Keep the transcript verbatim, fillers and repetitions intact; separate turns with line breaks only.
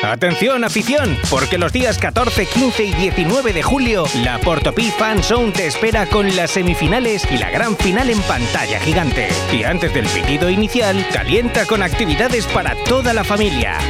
Atención, afición, porque los días catorce, quince y diecinueve de julio, la Portopí Fan Zone te espera con las semifinales y la gran final en pantalla gigante. Y antes del pitido inicial, calienta con actividades para toda la familia.